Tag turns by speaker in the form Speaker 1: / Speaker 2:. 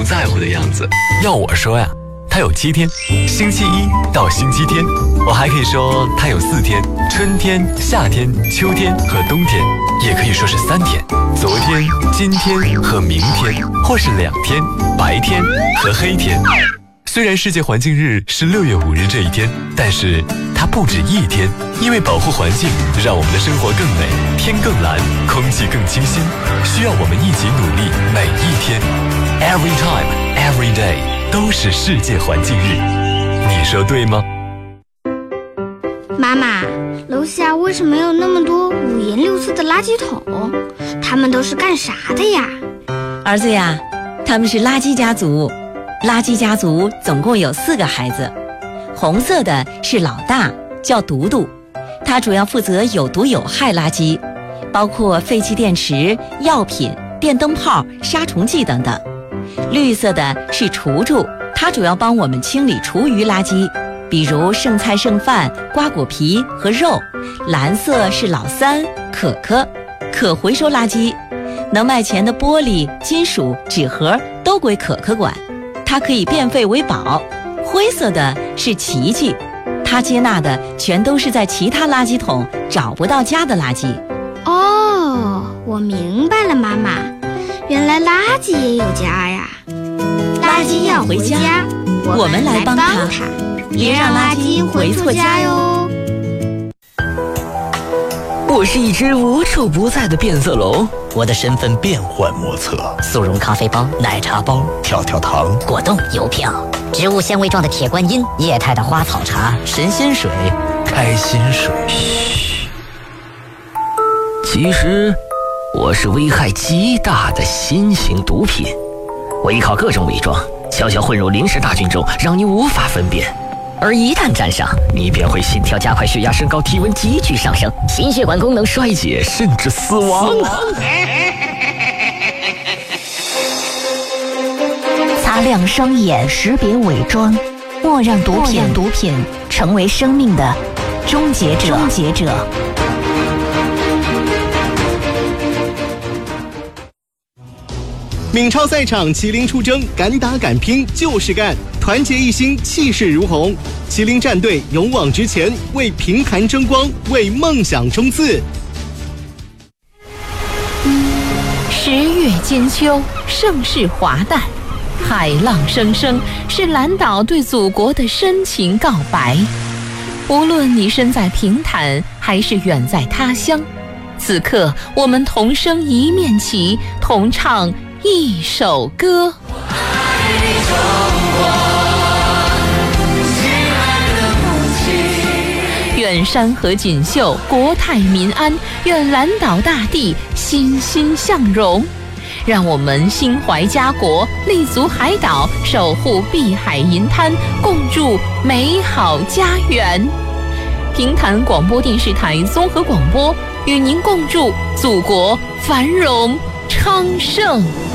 Speaker 1: 不在乎的样子。
Speaker 2: 要我说呀，它有7天，星期1到星期天。我还可以说它有4天，春天、夏天、秋天和冬天，也可以说是3天，昨天、今天和明天，或是2天，白天和黑天。虽然世界环境日是6月5日这一天，但是它不止1天，因为保护环境，让我们的生活更美，天更蓝，空气更清新，需要我们一起努力，每一天 ，every time, every day 都是世界环境日。你说对吗？
Speaker 3: 妈妈，楼下为什么有那么多5颜6色的垃圾桶？它们都是干啥的呀？
Speaker 4: 儿子呀，他们是垃圾家族。垃圾家族总共有4个孩子，红色的是老大，叫独独，他主要负责有毒有害垃圾，包括废弃电池、药品、电灯泡、杀虫剂等等。绿色的是厨厨，他主要帮我们清理厨余垃圾，比如剩菜剩饭、瓜果皮和肉。蓝色是老三，可可，可回收垃圾，能卖钱的玻璃、金属、纸盒都归可可管，它可以变废为宝。灰色的是琪琪，他接纳的全都是在其他垃圾桶找不到家的垃圾。
Speaker 3: 哦，我明白了，妈妈，原来垃圾也有家呀。
Speaker 4: 垃圾要回家，我们来帮他，别让垃圾回错家哟。
Speaker 5: 我是一只无处不在的变色龙，
Speaker 6: 我的身份变幻莫测，
Speaker 5: 速溶咖啡包、奶茶包、
Speaker 6: 跳跳糖、
Speaker 5: 果冻、邮票、植物纤维状的铁观音、液态的花草茶、神仙水、
Speaker 6: 开心水。
Speaker 5: 嘘，其实我是危害极大的新型毒品，我依靠各种伪装，悄悄混入临时大军中，让你无法分辨。而一旦沾上，你便会心跳加快、血压升高、体温急剧上升、心血管功能衰竭，甚至死亡。
Speaker 7: 擦亮双眼，识别伪装，莫让毒品成为生命的终结者。
Speaker 8: 闽超赛场，麒麟出征，敢打敢拼就是干，团结一心，气势如虹。麒麟战队勇往直前，为平潭争光，为梦想冲刺。
Speaker 9: 10月金秋，盛世华诞，海浪声声，是蓝岛对祖国的深情告白。无论你身在平潭，还是远在他乡，此刻我们同声一面旗，同唱一首歌。愿山河锦绣，国泰民安，愿蓝岛大地欣欣向荣。让我们心怀家国，立足海岛，守护碧海银滩，共筑美好家园。平潭广播电视台综合广播与您共筑祖国繁荣昌盛。